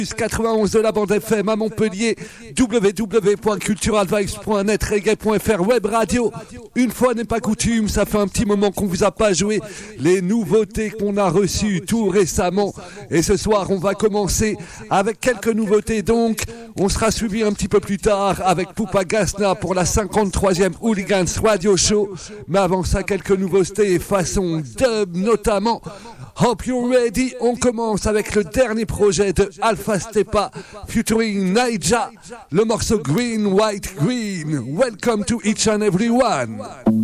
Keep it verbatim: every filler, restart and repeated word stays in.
quatre-vingt-onze de la bande F M à Montpellier, w w w point cultural vibes point net, reggae point f r, web radio. Une fois n'est pas coutume, ça fait un petit moment qu'on vous a pas joué les nouveautés qu'on a reçues tout récemment. Et ce soir, on va commencer avec quelques nouveautés. Donc, on sera suivi un petit peu plus tard avec Poupa Gasna pour la cinquante-troisième Hooligans Radio Show. Mais avant ça, quelques nouveautés façon dub notamment. Hope you're ready. On commence avec le dernier projet de Alpha Stepa featuring Naija, le morceau Green, White, Green. Welcome to each and every one.